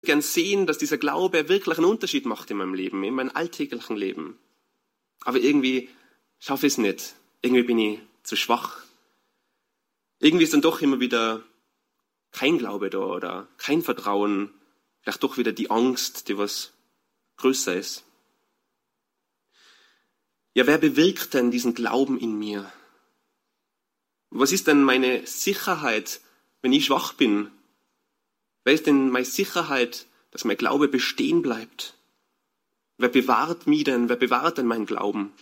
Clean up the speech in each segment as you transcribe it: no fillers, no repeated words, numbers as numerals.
gern sehen, dass dieser Glaube wirklich einen Unterschied macht in meinem Leben, in meinem alltäglichen Leben. Aber irgendwie schaffe ich es nicht. Irgendwie bin ich zu schwach. Irgendwie ist dann doch immer wieder kein Glaube da oder kein Vertrauen. Vielleicht doch wieder die Angst, die was größer ist. Ja, wer bewirkt denn diesen Glauben in mir? Was ist denn meine Sicherheit, wenn ich schwach bin? Wer ist denn meine Sicherheit, dass mein Glaube bestehen bleibt? Wer bewahrt mich denn? Wer bewahrt denn meinen Glauben?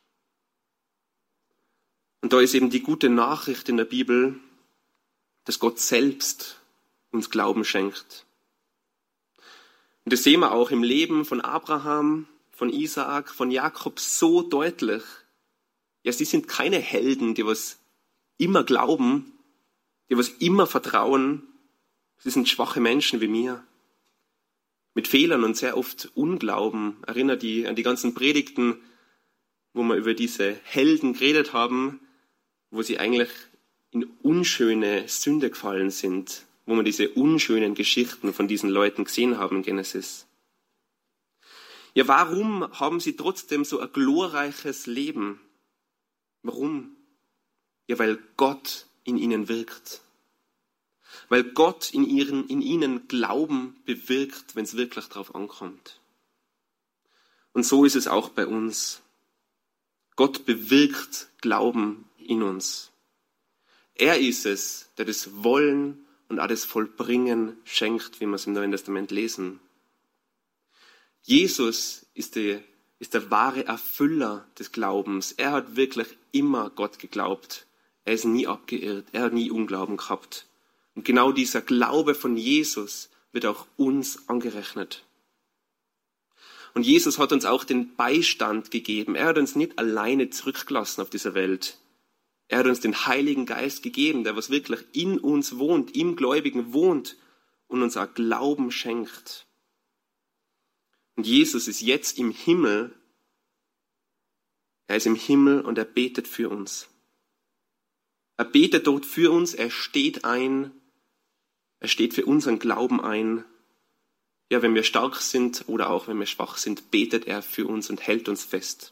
Und da ist eben die gute Nachricht in der Bibel, dass Gott selbst uns Glauben schenkt. Und das sehen wir auch im Leben von Abraham, von Isaak, von Jakob so deutlich. Ja, sie sind keine Helden, die was immer glauben, die was immer vertrauen. Sie sind schwache Menschen wie mir, mit Fehlern und sehr oft Unglauben. Erinnert die an die ganzen Predigten, wo wir über diese Helden geredet haben, wo sie eigentlich in unschöne Sünde gefallen sind, wo wir diese unschönen Geschichten von diesen Leuten gesehen haben in Genesis. Ja, warum haben sie trotzdem so ein glorreiches Leben? Warum? Ja, weil Gott in ihnen wirkt. Weil Gott in ihnen Glauben bewirkt, wenn es wirklich darauf ankommt. Und so ist es auch bei uns. Gott bewirkt Glauben in uns. Er ist es, der das Wollen und auch das Vollbringen schenkt, wie wir es im Neuen Testament lesen. Jesus ist der wahre Erfüller des Glaubens. Er hat wirklich immer Gott geglaubt. Er ist nie abgeirrt. Er hat nie Unglauben gehabt. Und genau dieser Glaube von Jesus wird auch uns angerechnet. Und Jesus hat uns auch den Beistand gegeben. Er hat uns nicht alleine zurückgelassen auf dieser Welt. Er hat uns den Heiligen Geist gegeben, der was wirklich in uns wohnt, im Gläubigen wohnt und uns auch Glauben schenkt. Und Jesus ist jetzt im Himmel. Er ist im Himmel und er betet für uns. Er betet dort für uns, er steht für unseren Glauben ein. Ja, wenn wir stark sind oder auch wenn wir schwach sind, betet er für uns und hält uns fest.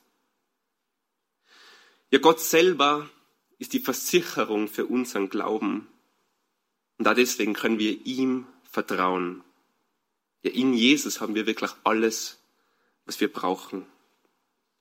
Ja, Gott selber ist die Versicherung für unseren Glauben. Und auch deswegen können wir ihm vertrauen. Ja, in Jesus haben wir wirklich alles, was wir brauchen.